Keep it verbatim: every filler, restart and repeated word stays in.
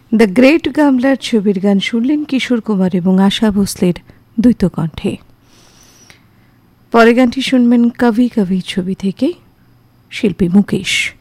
The great গামলার ছবির গান শুনলেন কিশোর কুমার এবং আশা ভোসলের দ্বৈত কণ্ঠে। পরে গানটি শুনবেন কভি কভি ছবি থেকে, শিল্পী মুকেশ।